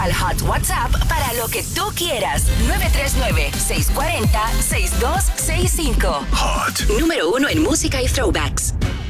al Hot WhatsApp para lo que tú quieras. 939-640-6265. Hot. Número 1 en música y throwbacks.